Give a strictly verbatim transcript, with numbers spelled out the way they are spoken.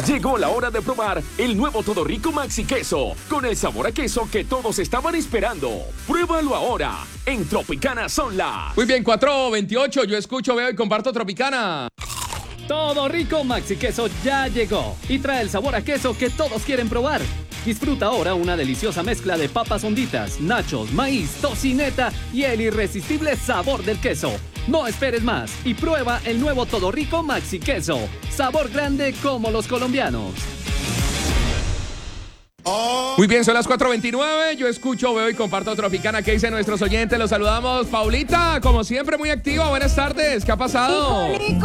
Llegó la hora de probar el nuevo Todo Rico Maxi Queso, con el sabor a queso que todos estaban esperando. Pruébalo ahora, en Tropicana son las... Muy bien, cuatro veintiocho, yo escucho, veo y comparto Tropicana. Todo Rico Maxi Queso ya llegó y trae el sabor a queso que todos quieren probar. Disfruta ahora una deliciosa mezcla de papas honditas, nachos, maíz, tocineta y el irresistible sabor del queso. No esperes más y prueba el nuevo Todo Rico Maxi Queso. Sabor grande como los colombianos. Muy bien, son las cuatro veintinueve, yo escucho, veo y comparto Tropicana. ¿Qué dicen nuestros oyentes? Los saludamos. Paulita, como siempre, muy activa. Buenas tardes, ¿qué ha pasado? Rico,